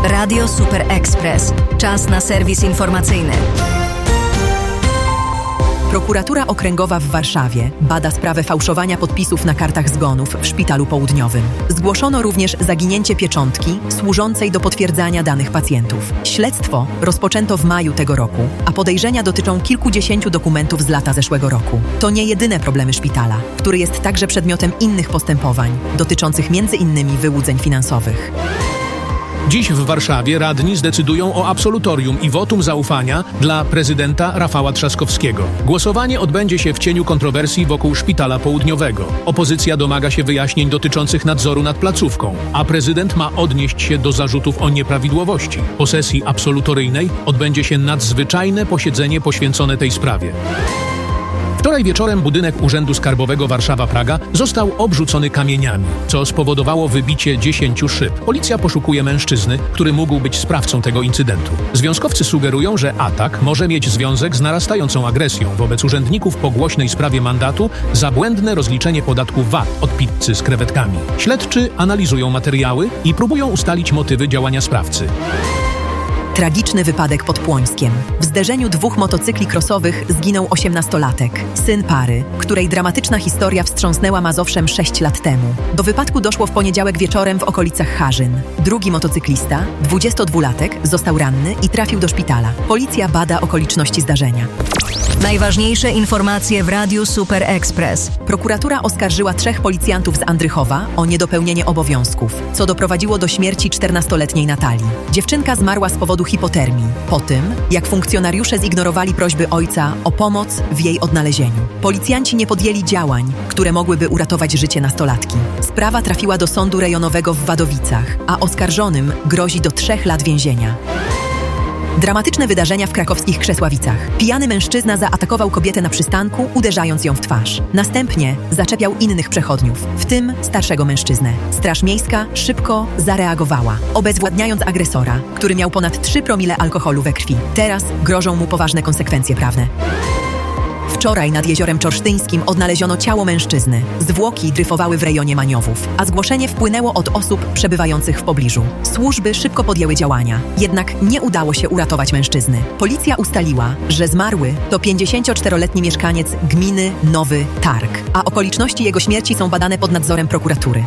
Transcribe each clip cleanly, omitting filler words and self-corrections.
Radio Super Express. Czas na serwis informacyjny. Prokuratura Okręgowa w Warszawie bada sprawę fałszowania podpisów na kartach zgonów w Szpitalu Południowym. Zgłoszono również zaginięcie pieczątki służącej do potwierdzania danych pacjentów. Śledztwo rozpoczęto w maju tego roku, a podejrzenia dotyczą kilkudziesięciu dokumentów z lata zeszłego roku. To nie jedyne problemy szpitala, który jest także przedmiotem innych postępowań, dotyczących m.in. wyłudzeń finansowych. Dziś w Warszawie radni zdecydują o absolutorium i wotum zaufania dla prezydenta Rafała Trzaskowskiego. Głosowanie odbędzie się w cieniu kontrowersji wokół Szpitala Południowego. Opozycja domaga się wyjaśnień dotyczących nadzoru nad placówką, a prezydent ma odnieść się do zarzutów o nieprawidłowości. Po sesji absolutoryjnej odbędzie się nadzwyczajne posiedzenie poświęcone tej sprawie. Wczoraj wieczorem budynek Urzędu Skarbowego Warszawa-Praga został obrzucony kamieniami, co spowodowało wybicie 10 szyb. Policja poszukuje mężczyzny, który mógł być sprawcą tego incydentu. Związkowcy sugerują, że atak może mieć związek z narastającą agresją wobec urzędników po głośnej sprawie mandatu za błędne rozliczenie podatku VAT od pizzy z krewetkami. Śledczy analizują materiały i próbują ustalić motywy działania sprawcy. Tragiczny wypadek pod Płońskiem. W zderzeniu dwóch motocykli crossowych zginął 18-latek, syn pary, której dramatyczna historia wstrząsnęła Mazowszem 6 lat temu. Do wypadku doszło w poniedziałek wieczorem w okolicach Harzyn. Drugi motocyklista, 22-latek, został ranny i trafił do szpitala. Policja bada okoliczności zdarzenia. Najważniejsze informacje w Radiu Super Express. Prokuratura oskarżyła 3 policjantów z Andrychowa o niedopełnienie obowiązków, co doprowadziło do śmierci 14-letniej Natalii. Dziewczynka zmarła z powodu hipotermii, po tym, jak funkcjonariusze zignorowali prośby ojca o pomoc w jej odnalezieniu. Policjanci nie podjęli działań, które mogłyby uratować życie nastolatki. Sprawa trafiła do sądu rejonowego w Wadowicach, a oskarżonym grozi do 3 lat więzienia. Dramatyczne wydarzenia w krakowskich Krzesławicach. Pijany mężczyzna zaatakował kobietę na przystanku, uderzając ją w twarz. Następnie zaczepiał innych przechodniów, w tym starszego mężczyznę. Straż miejska szybko zareagowała, obezwładniając agresora, który miał ponad 3 promile alkoholu we krwi. Teraz grożą mu poważne konsekwencje prawne. Wczoraj nad Jeziorem Czorsztyńskim odnaleziono ciało mężczyzny. Zwłoki dryfowały w rejonie Maniowów, a zgłoszenie wpłynęło od osób przebywających w pobliżu. Służby szybko podjęły działania, jednak nie udało się uratować mężczyzny. Policja ustaliła, że zmarły to 54-letni mieszkaniec gminy Nowy Targ, a okoliczności jego śmierci są badane pod nadzorem prokuratury.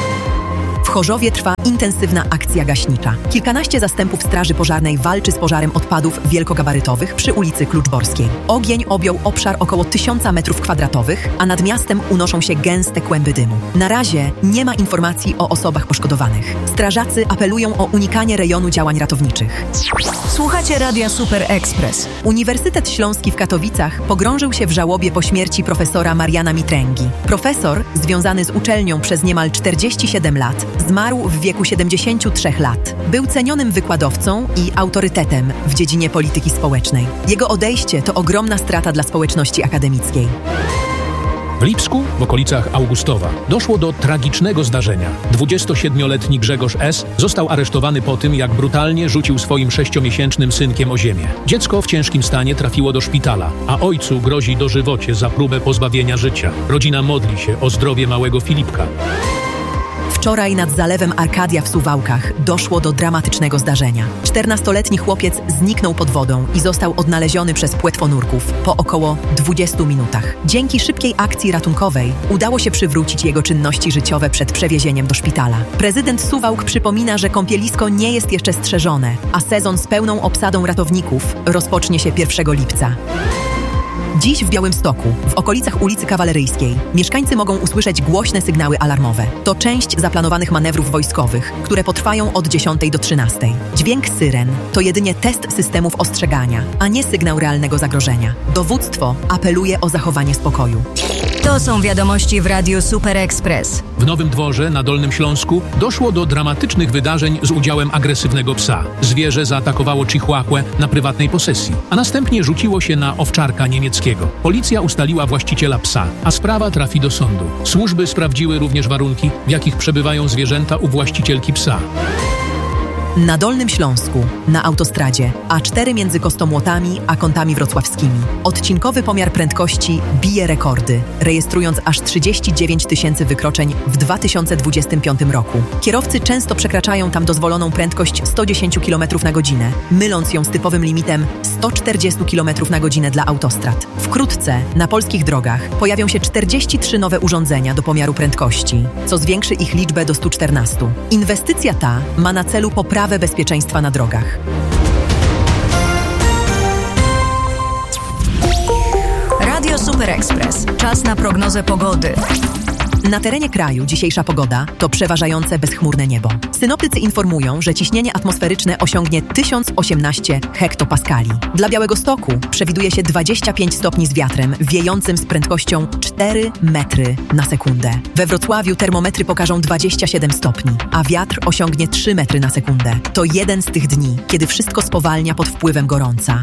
W Chorzowie trwa intensywna akcja gaśnicza. Kilkanaście zastępów straży pożarnej walczy z pożarem odpadów wielkogabarytowych przy ulicy Kluczborskiej. Ogień objął obszar około 1000 m2, a nad miastem unoszą się gęste kłęby dymu. Na razie nie ma informacji o osobach poszkodowanych. Strażacy apelują o unikanie rejonu działań ratowniczych. Słuchacie Radia Super Express. Uniwersytet Śląski w Katowicach pogrążył się w żałobie po śmierci profesora Mariana Mitręgi. Profesor, związany z uczelnią przez niemal 47 lat, zmarł w wieku 73 lat. Był cenionym wykładowcą i autorytetem w dziedzinie polityki społecznej. Jego odejście to ogromna strata dla społeczności akademickiej. W Lipsku, w okolicach Augustowa, doszło do tragicznego zdarzenia. 27-letni Grzegorz S. został aresztowany po tym, jak brutalnie rzucił swoim 6-miesięcznym synkiem o ziemię. Dziecko w ciężkim stanie trafiło do szpitala, a ojcu grozi dożywocie za próbę pozbawienia życia. Rodzina modli się o zdrowie małego Filipka. Wczoraj nad zalewem Arkadia w Suwałkach doszło do dramatycznego zdarzenia. 14-letni chłopiec zniknął pod wodą i został odnaleziony przez płetwonurków po około 20 minutach. Dzięki szybkiej akcji ratunkowej udało się przywrócić jego czynności życiowe przed przewiezieniem do szpitala. Prezydent Suwałk przypomina, że kąpielisko nie jest jeszcze strzeżone, a sezon z pełną obsadą ratowników rozpocznie się 1 lipca. Dziś w Białymstoku, w okolicach ulicy Kawaleryjskiej, mieszkańcy mogą usłyszeć głośne sygnały alarmowe. To część zaplanowanych manewrów wojskowych, które potrwają od 10 do 13. Dźwięk syren to jedynie test systemów ostrzegania, a nie sygnał realnego zagrożenia. Dowództwo apeluje o zachowanie spokoju. To są wiadomości w Radiu Super Express. W Nowym Dworze na Dolnym Śląsku doszło do dramatycznych wydarzeń z udziałem agresywnego psa. Zwierzę zaatakowało chihuahuę na prywatnej posesji, a następnie rzuciło się na owczarka niemieckiego. Policja ustaliła właściciela psa, a sprawa trafi do sądu. Służby sprawdziły również warunki, w jakich przebywają zwierzęta u właścicielki psa. Na Dolnym Śląsku, na autostradzie A4 między Kostomłotami a Kątami Wrocławskimi. Odcinkowy pomiar prędkości bije rekordy, rejestrując aż 39 000 wykroczeń w 2025 roku. Kierowcy często przekraczają tam dozwoloną prędkość 110 km na godzinę, myląc ją z typowym limitem 140 km na godzinę dla autostrad. Wkrótce na polskich drogach pojawią się 43 nowe urządzenia do pomiaru prędkości, co zwiększy ich liczbę do 114. Inwestycja ta ma na celu poprawę bezpieczeństwa na drogach. Radio Super Express. Czas na prognozę pogody. Na terenie kraju dzisiejsza pogoda to przeważające bezchmurne niebo. Synoptycy informują, że ciśnienie atmosferyczne osiągnie 1018 hektopaskali. Dla Białegostoku przewiduje się 25 stopni z wiatrem wiejącym z prędkością 4 metry na sekundę. We Wrocławiu termometry pokażą 27 stopni, a wiatr osiągnie 3 metry na sekundę. To jeden z tych dni, kiedy wszystko spowalnia pod wpływem gorąca.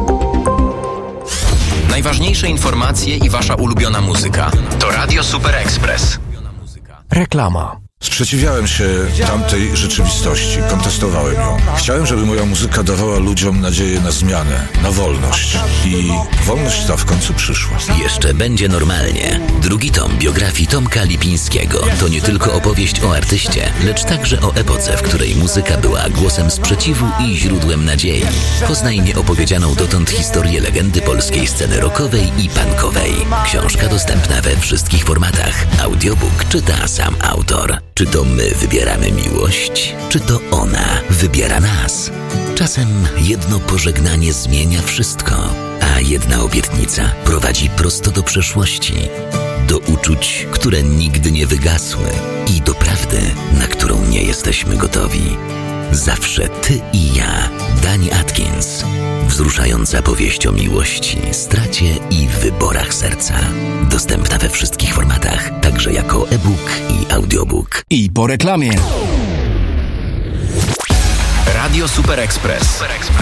Najważniejsze informacje i wasza ulubiona muzyka. To Radio Super Express. Reklama. Sprzeciwiałem się tamtej rzeczywistości, kontestowałem ją. Chciałem, żeby moja muzyka dawała ludziom nadzieję na zmianę, na wolność. I wolność ta w końcu przyszła. Jeszcze będzie normalnie. Drugi tom biografii Tomka Lipińskiego to nie tylko opowieść o artyście, lecz także o epoce, w której muzyka była głosem sprzeciwu i źródłem nadziei. Poznaj nieopowiedzianą dotąd historię legendy polskiej sceny rockowej i punkowej. Książka dostępna we wszystkich formatach. Audiobook czyta sam autor. Czy to my wybieramy miłość, czy to ona wybiera nas? Czasem jedno pożegnanie zmienia wszystko, a jedna obietnica prowadzi prosto do przeszłości, do uczuć, które nigdy nie wygasły i do prawdy, na którą nie jesteśmy gotowi. Zawsze ty i ja. Dani Atkins. Wzruszająca powieść o miłości, stracie i wyborach serca. Dostępna we wszystkich formatach, także jako e-book i audiobook. I po reklamie. Radio Super Express.